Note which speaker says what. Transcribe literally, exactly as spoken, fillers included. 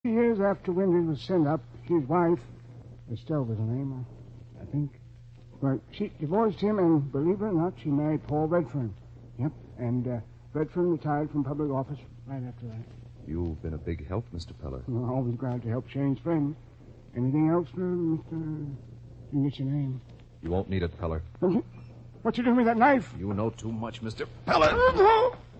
Speaker 1: Years after Winters was sent up, his wife, Estelle was her name, I, I think, well, she divorced him, and believe it or not, she married Paul Redfern. Yep, and uh, Redfern retired from public office right after that.
Speaker 2: You've been a big help, Mister Peller.
Speaker 1: Well, always glad to help Shane's friend. Anything else, uh, Mister You get your name.
Speaker 2: You won't need it, Peller.
Speaker 1: What you doing with that knife?
Speaker 2: You know too much, Mister Peller.